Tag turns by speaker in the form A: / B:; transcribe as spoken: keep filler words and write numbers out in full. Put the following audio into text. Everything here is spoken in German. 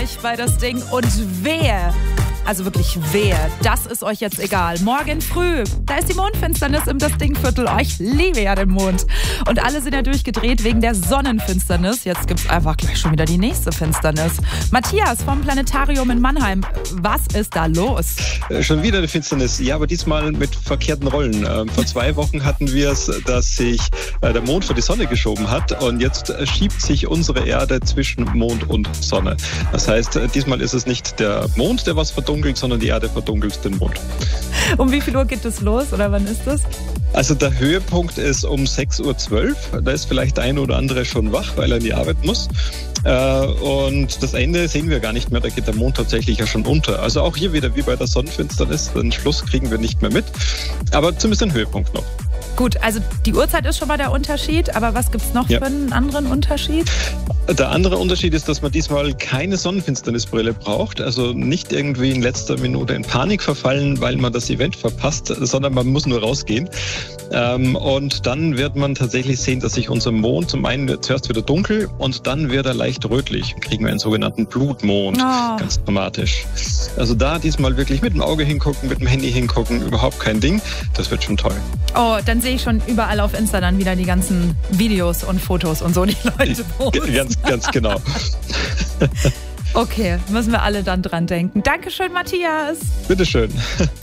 A: euch bei das Ding. Und wer, also wirklich wer, das ist euch jetzt egal. Morgen früh, da ist die Mondfinsternis im Das Ding-Viertel. Oh, ich liebe ja den Mond. Und alle sind ja durchgedreht wegen der Sonnenfinsternis. Jetzt gibt's einfach gleich schon wieder die nächste Finsternis. Matthias vom Planetarium in Mannheim, was ist da los?
B: Äh, schon wieder eine Finsternis, ja, aber diesmal mit verkehrten Rollen. Ähm, vor zwei Wochen hatten wir es, dass sich äh, der Mond vor die Sonne geschoben hat und jetzt äh, schiebt sich unsere Erde zwischen Mond und Sonne. Das heißt, äh, diesmal ist es nicht der Mond, der was verdunkelt, sondern die Erde verdunkelt den Mond.
A: Um wie viel Uhr geht es los oder wann ist das?
B: Also der Höhepunkt ist um sechs Uhr zwölf. Da ist vielleicht der eine oder andere schon wach, weil er in die Arbeit muss. Äh, und das Ende sehen wir gar nicht mehr. Da geht der Mond tatsächlich ja schon unter. Also auch hier wieder wie bei der Sonnenfinsternis. Den Schluss kriegen wir nicht mehr mit. Aber zumindest den Höhepunkt noch.
A: Gut, also die Uhrzeit ist schon mal der Unterschied, aber was gibt's noch
B: Ja.
A: für einen anderen Unterschied?
B: Der andere Unterschied ist, dass man diesmal keine Sonnenfinsternisbrille braucht, also nicht irgendwie in letzter Minute in Panik verfallen, weil man das Event verpasst, sondern man muss nur rausgehen. Ähm, und dann wird man tatsächlich sehen, dass sich unser Mond zum einen wird zuerst wieder dunkel und dann wird er leicht rötlich. Kriegen wir einen sogenannten Blutmond.
A: Oh.
B: Ganz dramatisch. Also da diesmal wirklich mit dem Auge hingucken, mit dem Handy hingucken, überhaupt kein Ding. Das wird schon toll.
A: Oh, dann sehe ich schon überall auf Insta dann wieder die ganzen Videos und Fotos und so, die Leute posten.
B: Ganz, ganz genau.
A: Okay, müssen wir alle dann dran denken. Dankeschön, Matthias.
B: Bitteschön.